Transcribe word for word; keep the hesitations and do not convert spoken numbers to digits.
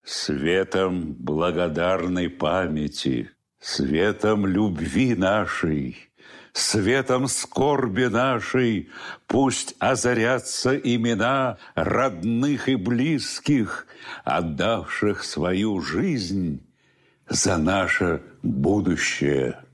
Светом благодарной памяти, светом любви нашей, светом скорби нашей пусть озарятся имена родных и близких, отдавших свою жизнь за наше будущее.